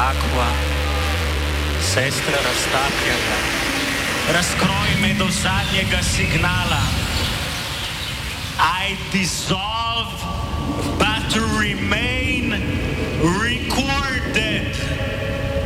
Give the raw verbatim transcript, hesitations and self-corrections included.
aqua, sestra raztapljanja, razkroj me do zadnjega signala. I dissolve, but remain